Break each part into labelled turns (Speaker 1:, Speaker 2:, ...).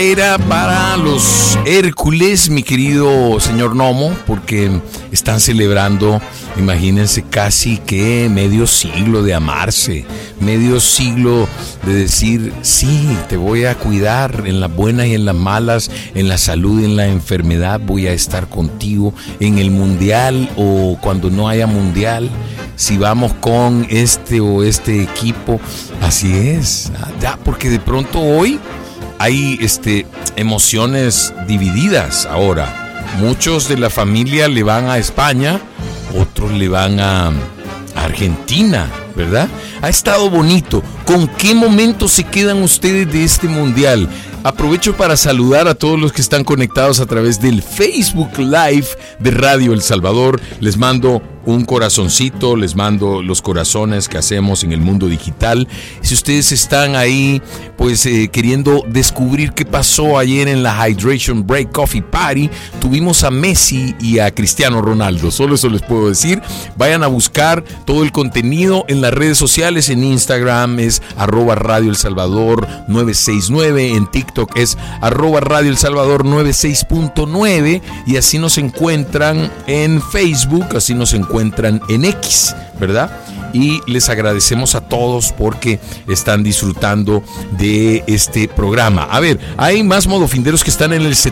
Speaker 1: Era para los Hércules, mi querido señor Nomo, porque están celebrando, imagínense, casi que medio siglo de amarse, medio siglo de decir, sí, te voy a cuidar en las buenas y en las malas, en la salud y en la enfermedad, voy a estar contigo en el mundial o cuando no haya mundial, si vamos con este o este equipo, así es, ya, porque de pronto hoy hay emociones divididas ahora. Muchos de la familia le van a España, otros le van a Argentina, ¿verdad? Ha estado bonito. ¿Con qué momento se quedan ustedes de este mundial? Aprovecho para saludar a todos los que están conectados a través del Facebook Live de Radio El Salvador. Les mando un corazoncito, les mando los corazones que hacemos en el mundo digital. Si ustedes están ahí, pues queriendo descubrir qué pasó ayer en la Hydration Break Coffee Party, tuvimos a Messi y a Cristiano Ronaldo. Solo eso les puedo decir. Vayan a buscar todo el contenido en las redes sociales. En Instagram es @Radio El Salvador 969, en TikTok es @Radio El Salvador 96.9 y así nos encuentran en Facebook, así nos encuentran en X, ¿verdad? Y les agradecemos a todos porque están disfrutando de este programa. A ver, hay más modofinderos que están en el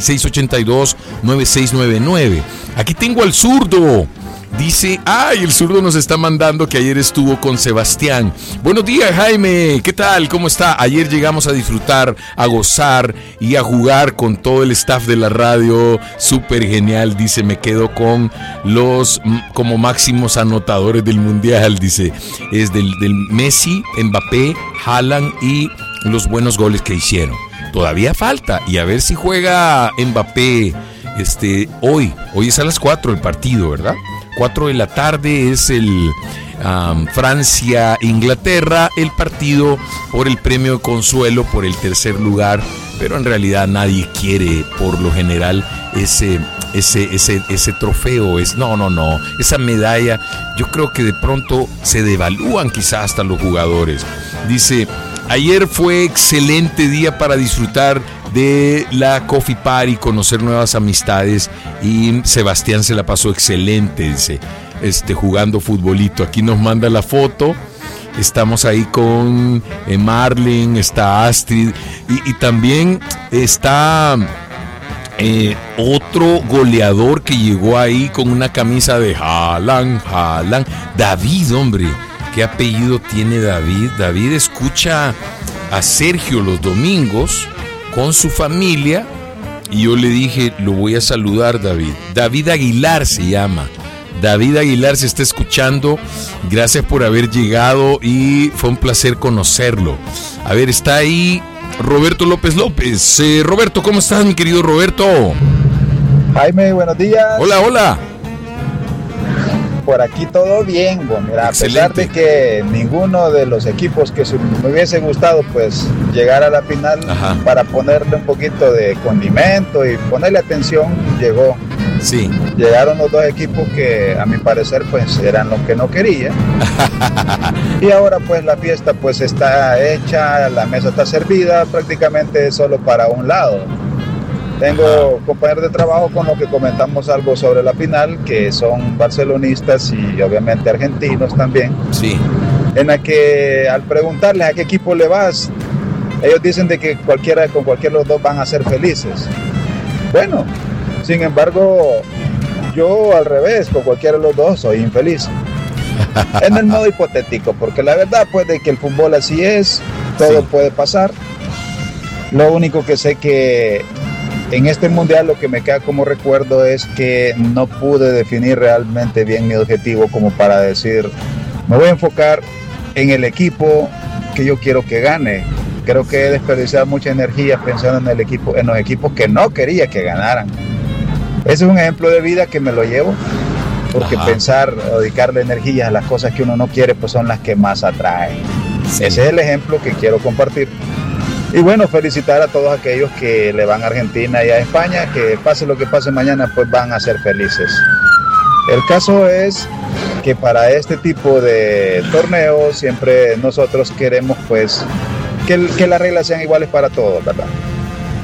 Speaker 1: 7682-9699. Aquí tengo al zurdo. Dice, el zurdo nos está mandando que ayer estuvo con Sebastián. Buenos días, Jaime, ¿qué tal? ¿Cómo está? Ayer llegamos a disfrutar, a gozar y a jugar con todo el staff de la radio. Súper genial, dice, me quedo con los como máximos anotadores del mundial, dice. Es del Messi, Mbappé, Haaland y los buenos goles que hicieron. Todavía falta y a ver si juega Mbappé hoy. Hoy es a las 4 el partido, ¿verdad? 4 de la tarde es el Francia-Inglaterra, el partido por el premio de consuelo por el tercer lugar, pero en realidad nadie quiere por lo general ese trofeo, esa medalla. Yo creo que de pronto se devalúan quizás hasta los jugadores. Dice, ayer fue excelente día para disfrutar de la Coffee Party, conocer nuevas amistades y Sebastián se la pasó excelente, dice, jugando futbolito. Aquí nos manda la foto, estamos ahí con Marlene, está Astrid y también está otro goleador que llegó ahí con una camisa de Haaland, David, hombre, ¿qué apellido tiene David? David escucha a Sergio los domingos con su familia y yo le dije, lo voy a saludar, David Aguilar se llama. David Aguilar se está escuchando, gracias por haber llegado y fue un placer conocerlo. A ver, está ahí Roberto López. Roberto, ¿cómo estás, mi querido Roberto?
Speaker 2: Jaime, buenos días.
Speaker 1: Hola.
Speaker 2: Por aquí todo bien, mira, a pesar de que ninguno de los equipos que me hubiese gustado pues llegar a la final, para ponerle un poquito de condimento y ponerle atención, llegó.
Speaker 1: Sí.
Speaker 2: Llegaron los dos equipos que a mi parecer pues eran los que no quería. Y ahora pues la fiesta pues está hecha, la mesa está servida, prácticamente solo para un lado. Tengo compañeros de trabajo con los que comentamos algo sobre la final, que son barcelonistas y obviamente argentinos también.
Speaker 1: Sí.
Speaker 2: En la que al preguntarles a qué equipo le vas, ellos dicen de que con cualquiera de los dos van a ser felices. Bueno, sin embargo, yo al revés, con cualquiera de los dos soy infeliz. En el modo hipotético, porque la verdad pues de que el fútbol así es, todo puede pasar. Lo único que sé que en este mundial lo que me queda como recuerdo es que no pude definir realmente bien mi objetivo como para decir, me voy a enfocar en el equipo que yo quiero que gane. Creo que he desperdiciado mucha energía pensando en los equipos que no quería que ganaran. Ese es un ejemplo de vida que me lo llevo, porque pensar o dedicarle energía a las cosas que uno no quiere pues son las que más atraen. Sí. Ese es el ejemplo que quiero compartir. Y bueno, felicitar a todos aquellos que le van a Argentina y a España, que pase lo que pase mañana, pues van a ser felices. El caso es que para este tipo de torneos siempre nosotros queremos pues que las reglas sean iguales para todos, ¿verdad?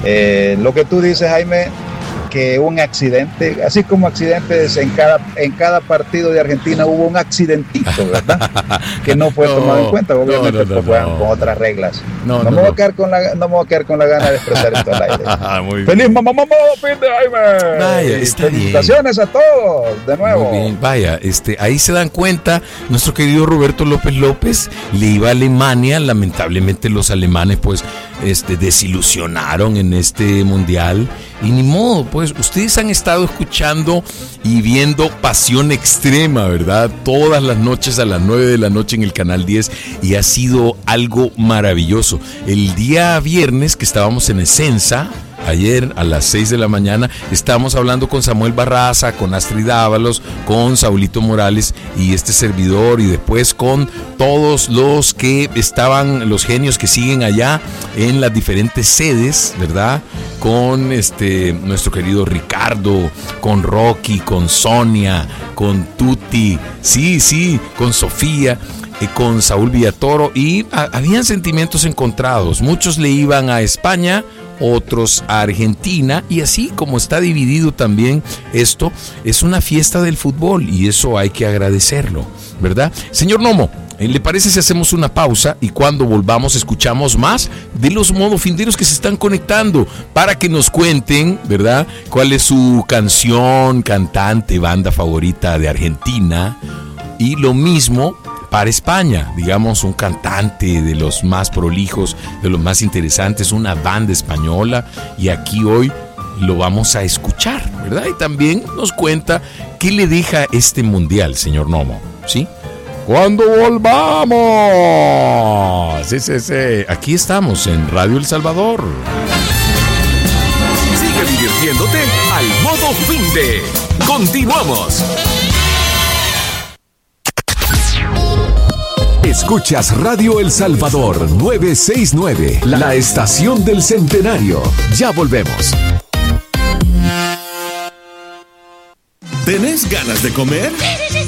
Speaker 2: Lo que tú dices, Jaime, que un accidente, así como accidentes en cada partido de Argentina hubo un accidentito, ¿verdad? Que no fue tomado en cuenta, obviamente juegan con otras reglas. No me voy a quedar con la gana de expresar esto al aire. ¡Feliz mamá fin de Jaime!
Speaker 1: Vaya, está
Speaker 2: felicitaciones
Speaker 1: bien.
Speaker 2: A todos, de nuevo.
Speaker 1: Muy bien, vaya, ahí se dan cuenta, nuestro querido Roberto López le iba a Alemania, lamentablemente los alemanes pues desilusionaron en este mundial y ni modo, pues ustedes han estado escuchando y viendo Pasión Extrema, ¿verdad? Todas las noches a las 9 de la noche en el Canal 10 y ha sido algo maravilloso. El día viernes que estábamos en Esenza, ayer a las 6 de la mañana, estábamos hablando con Samuel Barraza, con Astrid Ábalos, con Saulito Morales y este servidor, y después con todos los que estaban, los genios que siguen allá en las diferentes sedes, ¿verdad? Con nuestro querido Ricardo, con Rocky, con Sonia, con Tuti, sí, con Sofía, con Saúl Villatoro, y habían sentimientos encontrados. Muchos le iban a España, otros a Argentina, y así como está dividido también esto, es una fiesta del fútbol y eso hay que agradecerlo, ¿verdad? Señor Nomo, ¿le parece si hacemos una pausa y cuando volvamos escuchamos más de los modofinderos que se están conectando para que nos cuenten, ¿verdad?, cuál es su canción, cantante, banda favorita de Argentina, y lo mismo para España, digamos, un cantante de los más prolijos, de los más interesantes, una banda española, y aquí hoy lo vamos a escuchar, ¿verdad? Y también nos cuenta qué le deja este mundial, señor Nomo, ¿sí? ¡Cuando volvamos! Sí. Aquí estamos en Radio El Salvador.
Speaker 3: Sigue divirtiéndote al modo finde. Continuamos. Escuchas Radio El Salvador 969, la estación del centenario. Ya volvemos. ¿Tenés ganas de comer?